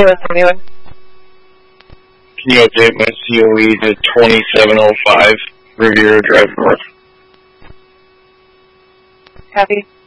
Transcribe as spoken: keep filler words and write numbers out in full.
anyone, anyone? Can you update my C O E to twenty-seven oh five Riviera Drive North? Copy.